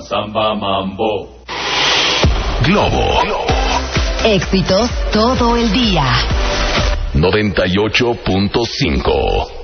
samba, mambo. Globo. Éxitos todo el día. 98.5